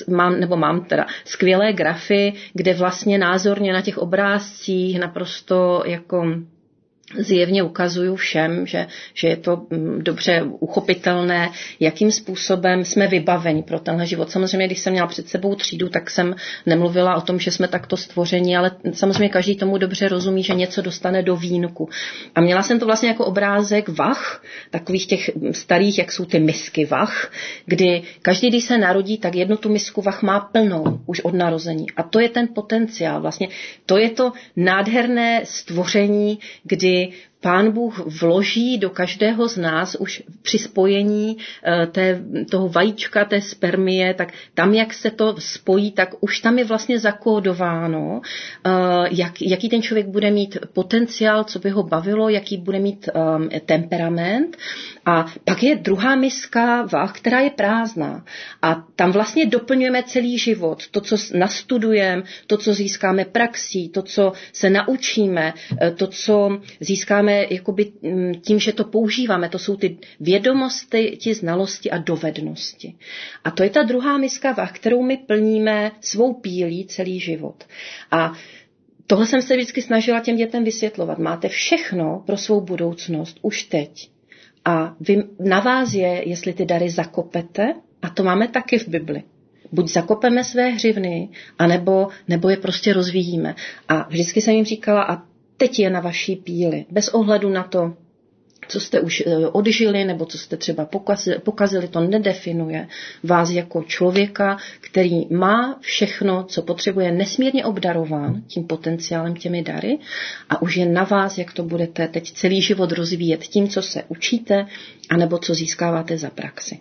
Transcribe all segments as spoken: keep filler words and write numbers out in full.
mám, nebo mám teda skvělé grafy, kde vlastně názorně na těch obrázcích naprosto jako zjevně ukazuju všem, že, že je to dobře uchopitelné, jakým způsobem jsme vybaveni pro tenhle život. Samozřejmě, když jsem měla před sebou třídu, tak jsem nemluvila o tom, že jsme takto stvořeni, ale samozřejmě každý tomu dobře rozumí, že něco dostane do vínku. A měla jsem to vlastně jako obrázek vach, takových těch starých, jak jsou ty misky vach, kdy každý, když se narodí, tak jednu tu misku vach má plnou už od narození. A to je ten potenciál. Vlastně to je to nádherné stvoření, kdy Pán Bůh vloží do každého z nás už při spojení té, toho vajíčka, té spermie, tak tam, jak se to spojí, tak už tam je vlastně zakódováno, jak, jaký ten člověk bude mít potenciál, co by ho bavilo, jaký bude mít um, temperament. A pak je druhá miska vah, která je prázdná. A tam vlastně doplňujeme celý život. To, co nastudujeme, to, co získáme praxí, to, co se naučíme, to, co získáme jakoby tím, že to používáme. To jsou ty vědomosti, ty znalosti a dovednosti. A to je ta druhá miska vah, kterou my plníme svou pílí celý život. A tohle jsem se vždycky snažila těm dětem vysvětlovat. Máte všechno pro svou budoucnost už teď. A vy, na vás je, jestli ty dary zakopete, a to máme taky v Bibli. Buď zakopeme své hřivny, anebo, nebo je prostě rozvíjíme. A vždycky jsem jim říkala, a teď je na vaší píli, bez ohledu na to, co jste už odžili, nebo co jste třeba pokazili, pokazili, to nedefinuje vás jako člověka, který má všechno, co potřebuje, nesmírně obdarován tím potenciálem, těmi dary, a už je na vás, jak to budete teď celý život rozvíjet tím, co se učíte, anebo co získáváte za praxi.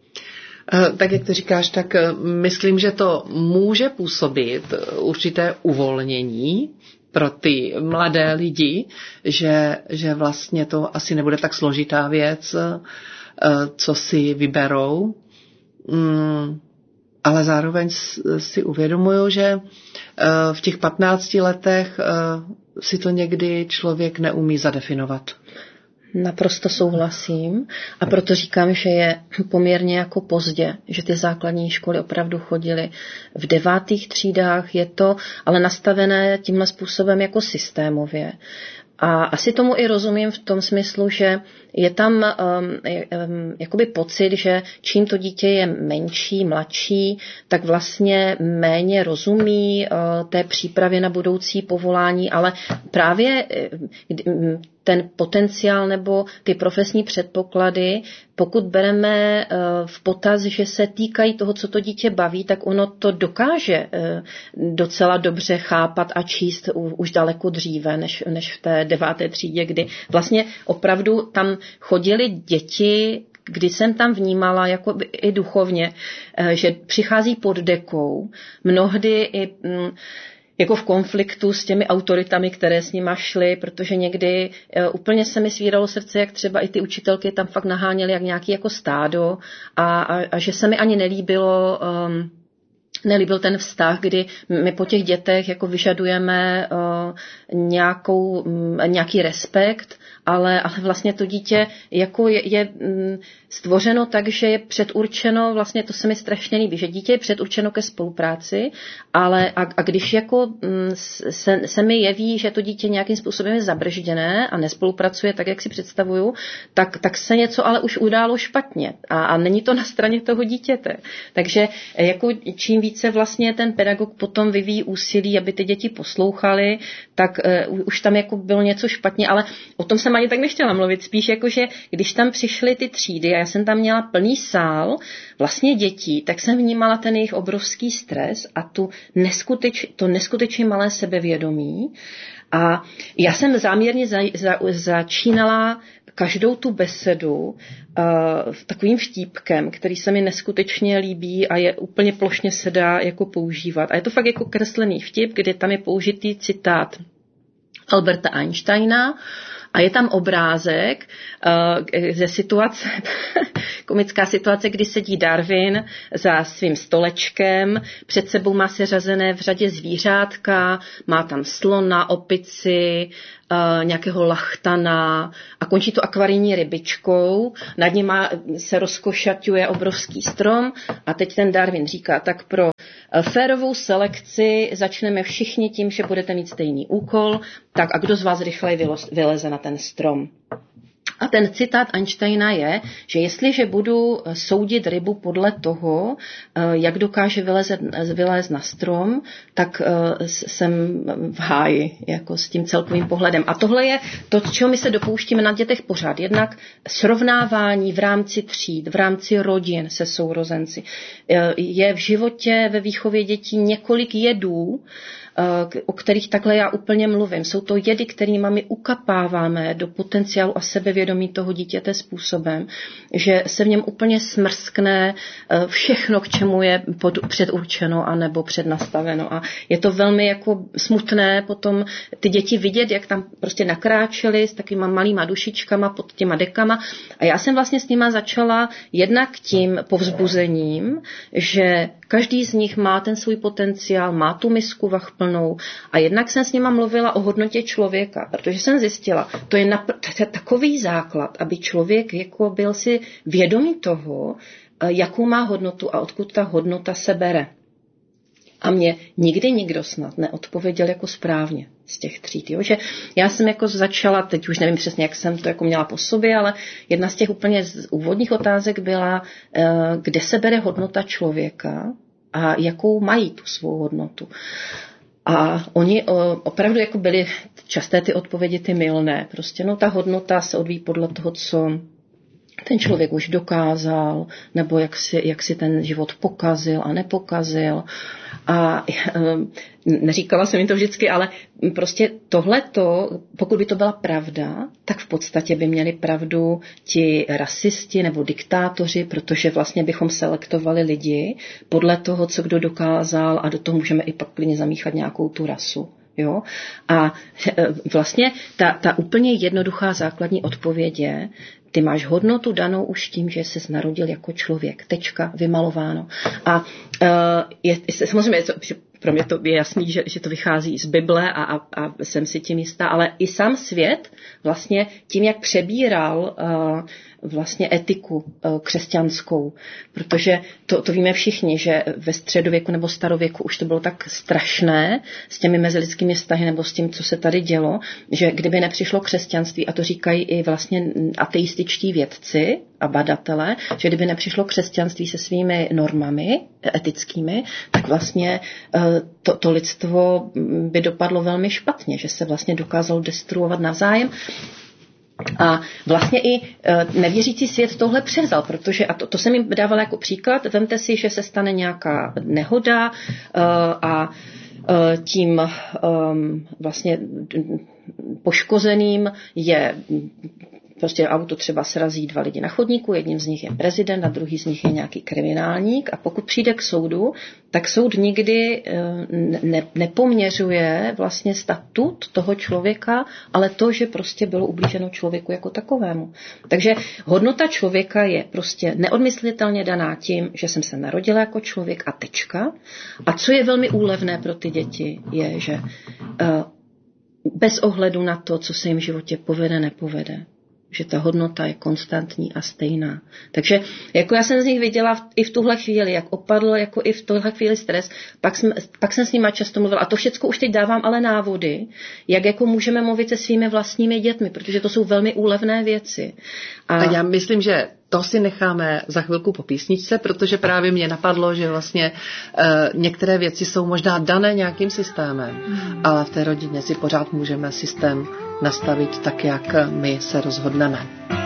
Tak jak ty říkáš, tak myslím, že to může působit určité uvolnění pro ty mladé lidi, že, že vlastně to asi nebude tak složitá věc, co si vyberou, ale zároveň si uvědomuju, že v těch patnácti letech si to někdy člověk neumí zadefinovat. Naprosto souhlasím a proto říkám, že je poměrně jako pozdě, že ty základní školy opravdu chodily v devátých třídách, je to ale nastavené tímhle způsobem jako systémově. A asi tomu i rozumím v tom smyslu, že je tam um, um, jakoby pocit, že čím to dítě je menší, mladší, tak vlastně méně rozumí uh, té přípravě na budoucí povolání, ale právě uh, ten potenciál nebo ty profesní předpoklady, pokud bereme uh, v potaz, že se týkají toho, co to dítě baví, tak ono to dokáže uh, docela dobře chápat a číst u, už daleko dříve, než, než v té deváté třídě, kdy vlastně opravdu tam chodili děti, kdy jsem tam vnímala jako i duchovně, že přichází pod dekou, mnohdy i jako v konfliktu s těmi autoritami, které s nima šly, protože někdy úplně se mi svíralo srdce, jak třeba i ty učitelky tam fakt naháněly jak nějaký jako stádo a, a, a že se mi ani nelíbilo um, nelíbil ten vztah, kdy my po těch dětech jako vyžadujeme uh, nějakou, um, nějaký respekt, ale, ale vlastně to dítě jako je, je um, stvořeno tak, že je předurčeno, vlastně to se mi strašně líbí, že dítě je předurčeno ke spolupráci, ale a, a když jako um, se, se mi jeví, že to dítě nějakým způsobem je zabržděné a nespolupracuje tak, jak si představuju, tak, tak se něco ale už událo špatně a, a není to na straně toho dítěte. Takže jako čím více vlastně ten pedagog potom vyvíjí úsilí, aby ty děti poslouchaly, tak uh, už tam jako bylo něco špatně, ale o tom jsem ani tak nechtěla mluvit, spíš jako, že když tam přišly ty třídy a já jsem tam měla plný sál vlastně dětí, tak jsem vnímala ten jejich obrovský stres a tu neskuteč, to neskutečně malé sebevědomí. A já jsem záměrně za, za, začínala každou tu besedu uh, takovým vtípkem, který se mi neskutečně líbí a je úplně plošně se dá jako používat. A je to fakt jako kreslený vtip, kde tam je použitý citát Alberta Einsteina a je tam obrázek uh, ze situace, komická situace, kdy sedí Darwin za svým stolečkem, před sebou má seřazené v řadě zvířátka, má tam slona, opici, uh, nějakého lachtana a končí to akvarijní rybičkou, nad ním se rozkošaťuje obrovský strom a teď ten Darwin říká, tak pro férovou selekci začneme všichni tím, že budete mít stejný úkol, tak a kdo z vás rychleji vyleze na ten strom. A ten citát Einsteina je, že jestliže budu soudit rybu podle toho, jak dokáže vylezet, vylézt na strom, tak jsem v háji, jako s tím celkovým pohledem. A tohle je to, čeho my se dopouštíme na dětech pořád. Jednak srovnávání v rámci tříd, v rámci rodin se sourozenci. Je v životě, ve výchově dětí několik jedů, o kterých takhle já úplně mluvím. Jsou to jedy, kterými my ukapáváme do potenciálu a sebevědomí toho dítěte způsobem, že se v něm úplně smrskne všechno, k čemu je předurčeno anebo přednastaveno. A je to velmi jako smutné potom ty děti vidět, jak tam prostě nakráčely s takovýma malýma dušičkama pod těma dekama. A já jsem vlastně s nima začala jednak tím povzbuzením, že každý z nich má ten svůj potenciál, má tu misku vah plnou a jednak jsem s nima mluvila o hodnotě člověka, protože jsem zjistila, to je, napr- to je takový základ, aby člověk jako byl si vědomý toho, jakou má hodnotu a odkud ta hodnota se bere. A mě nikdy nikdo snad neodpověděl jako správně z těch tříd. Jo? Že já jsem jako začala, teď už nevím přesně, jak jsem to jako měla po sobě, ale jedna z těch úplně z úvodních otázek byla, kde se bere hodnota člověka a jakou mají tu svou hodnotu. A oni opravdu jako byly časté ty odpovědi ty mylné. Prostě no ta hodnota se odvíjí podle toho, co ten člověk už dokázal, nebo jak si, jak si ten život pokazil a nepokazil. A neříkala jsem jim to vždycky, ale prostě tohleto, pokud by to byla pravda, tak v podstatě by měli pravdu ti rasisti nebo diktátoři, protože vlastně bychom selektovali lidi podle toho, co kdo dokázal a do toho můžeme i pak klidně zamíchat nějakou tu rasu. Jo? A vlastně ta, ta úplně jednoduchá základní odpověď je, ty máš hodnotu danou už tím, že jsi narodil jako člověk. Tečka, vymalováno. A uh, je, samozřejmě, pro mě to je jasný, že, že to vychází z Bible a, a, a jsem si tím jistá, ale i sám svět vlastně tím, jak přebíral uh, vlastně etiku uh, křesťanskou, protože to, to víme všichni, že ve středověku nebo starověku už to bylo tak strašné s těmi mezilidskými vztahy nebo s tím, co se tady dělo, že kdyby nepřišlo křesťanství, a to říkají i vlastně ateističtí vědci a badatelé, že kdyby nepřišlo křesťanství se svými normami etickými, tak vlastně to, to lidstvo by dopadlo velmi špatně, že se vlastně dokázalo destruovat navzájem. A vlastně i nevěřící svět tohle převzal, protože, a to, to jsem jim dávala jako příklad, vemte si, že se stane nějaká nehoda a tím vlastně poškozeným je prostě auto třeba srazí dva lidi na chodníku, jedním z nich je prezident a druhý z nich je nějaký kriminálník a pokud přijde k soudu, tak soud nikdy ne, nepoměřuje vlastně statut toho člověka, ale to, že prostě bylo ublíženo člověku jako takovému. Takže hodnota člověka je prostě neodmyslitelně daná tím, že jsem se narodila jako člověk a tečka. A co je velmi úlevné pro ty děti, je, že bez ohledu na to, co se jim v životě povede, nepovede, že ta hodnota je konstantní a stejná. Takže jako já jsem z nich viděla i v tuhle chvíli, jak opadl, jako i v tuhle chvíli stres, pak jsem, pak jsem s nima často mluvila. A to všecko už teď dávám ale návody, jak jako můžeme mluvit se svými vlastními dětmi, protože to jsou velmi úlevné věci. A, a já myslím, že to si necháme za chvilku po písničce, protože právě mě napadlo, že vlastně e, některé věci jsou možná dané nějakým systémem, hmm. ale v té rodině si pořád můžeme systém nastavit tak, jak my se rozhodneme.